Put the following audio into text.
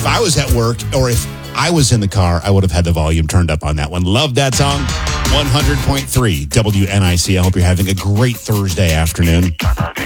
I was at work or if I was in the car, I would have had the volume turned up on that one. Love that song. 100.3 WNIC. I hope you're having a great Thursday afternoon.